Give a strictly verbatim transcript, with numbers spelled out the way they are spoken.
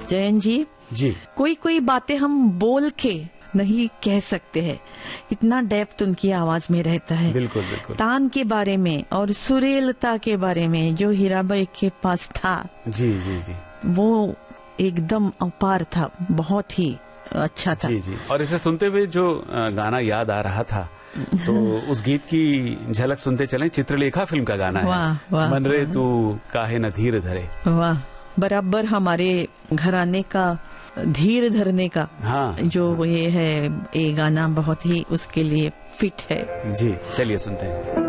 जयंत जी जी कोई कोई बातें हम बोल के नहीं कह सकते हैं, इतना डेप्थ उनकी आवाज में रहता है। बिल्कुल बिल्कुल। तान के बारे में और सुरेलता के बारे में जो हीराबाई के पास था, जी जी जी, वो एकदम अपार था, बहुत ही अच्छा था। जी जी। और इसे सुनते हुए जो गाना याद आ रहा था, तो उस गीत की झलक सुनते चलें। चित्रलेखा फिल्म का गाना है, वाह वाह, मन रे तू काहे न धीर धरे। वाह, बराबर हमारे घराने का धीर धरने का हाँ, जो हाँ। ये है, ये गाना बहुत ही उसके लिए फिट है। जी, चलिए सुनते हैं।